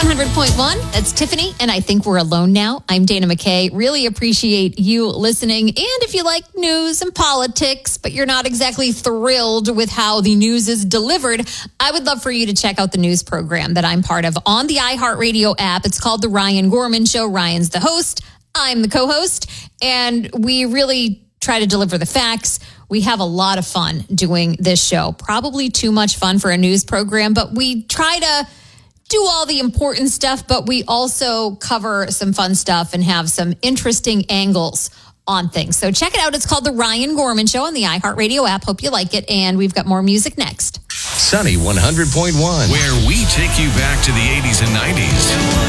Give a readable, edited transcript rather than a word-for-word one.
100.1. That's Tiffany, and I think we're alone now. I'm Dana McKay. Really appreciate you listening. And if you like news and politics, but you're not exactly thrilled with how the news is delivered, I would love for you to check out the news program that I'm part of on the iHeartRadio app. It's called The Ryan Gorman Show. Ryan's the host. I'm the co-host. And we really try to deliver the facts. We have a lot of fun doing this show. Probably too much fun for a news program, but we try to do all the important stuff, but we also cover some fun stuff and have some interesting angles on things. So check it out. It's called The Ryan Gorman Show on the iHeartRadio app. Hope you like it. And we've got more music next. Sunny 100.1, where we take you back to the 80s and 90s.